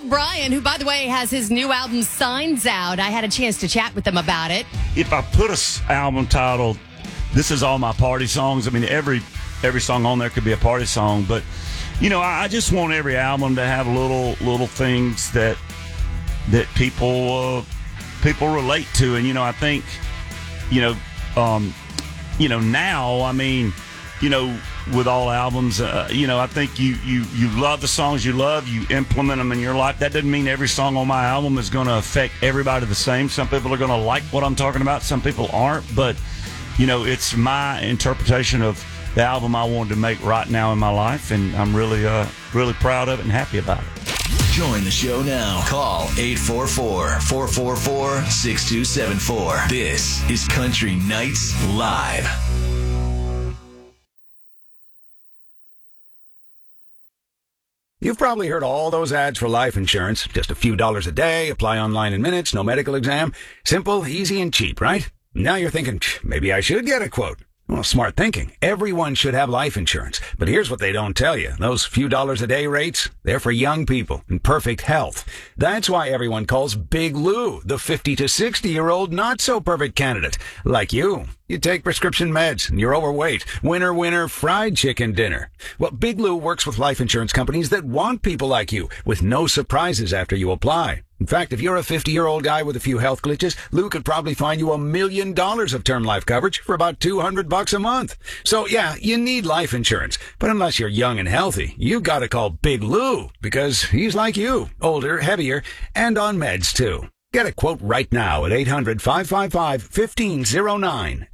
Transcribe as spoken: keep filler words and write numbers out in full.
Bryan, who, by the way, has his new album Signs out. I had a chance to chat with him about it. If I put a s- album titled, this is all my party songs, I mean, every every song on there could be a party song. But, you know, I, I just want every album to have little little things that that people uh, people relate to. And, you know, I think, you know, um, you know, now, I mean, you know, with all albums, uh, you know, I think you, you, you love the songs you love, you implement them in your life. That doesn't mean every song on my album is going to affect everybody the same. Some people are going to like what I'm talking about. Some people aren't. But, you know, it's my interpretation of the album I wanted to make right now in my life, and I'm really, uh, really proud of it and happy about it. Join the show now. Call eight four four, four four four, six two seven four. This is Country Nights Live. You've probably heard all those ads for life insurance. Just a few dollars a day, apply online in minutes, no medical exam. Simple, easy, and cheap, right? Now you're thinking, maybe I should get a quote. Well, smart thinking. Everyone should have life insurance. But here's what they don't tell you. Those few dollars a day rates, they're for young people in perfect health. That's why everyone calls Big Lou the fifty to sixty-year-old not-so-perfect candidate. Like you. You take prescription meds, and you're overweight. Winner, winner, fried chicken dinner. Well, Big Lou works with life insurance companies that want people like you, with no surprises after you apply. In fact, if you're a fifty-year-old guy with a few health glitches, Lou could probably find you a million dollars of term life coverage for about two hundred bucks a month. So, yeah, you need life insurance. But unless you're young and healthy, you gotta call Big Lou, because he's like you, older, heavier, and on meds, too. Get a quote right now at eight hundred, five five five, one five zero nine.